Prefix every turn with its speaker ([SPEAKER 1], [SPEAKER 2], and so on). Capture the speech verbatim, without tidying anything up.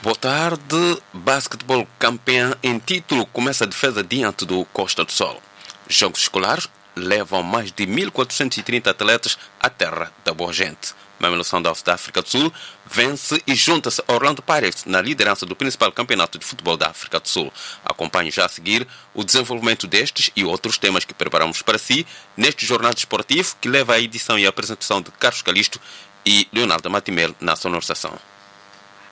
[SPEAKER 1] Boa tarde. Basquetebol campeão em título começa a defesa diante do Costa do Sol. Jogos escolares levam mais de mil quatrocentos e trinta atletas à terra da boa gente. Mamelodi Sundowns da África do Sul vence e junta-se a Orlando Pirates na liderança do principal campeonato de futebol da África do Sul. Acompanhe já a seguir o desenvolvimento destes e outros temas que preparamos para si neste jornal esportivo que leva a edição e a apresentação de Carlos Calisto e Leonardo Matimel na sonorização.